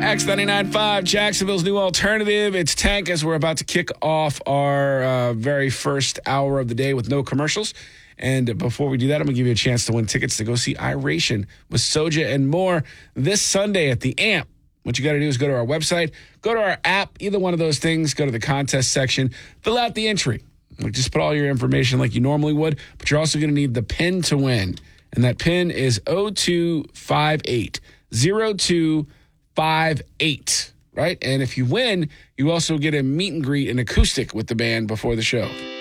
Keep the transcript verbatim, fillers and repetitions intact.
X ninety-nine point five, Jacksonville's new alternative. It's Tank as we're about to kick off our uh, very first hour of the day with no commercials. And before we do that, I'm going to give you a chance to win tickets to go see Iration with Soja and more this Sunday at the A M P. What you got to do is go to our website, go to our app, either one of those things, go to the contest section, fill out the entry. Like, just put all your information like you normally would, but you're also going to need the PIN to win. And that PIN is zero two five eight zero two five eight, right? And if you win, you also get a meet and greet and acoustic with the band before the show.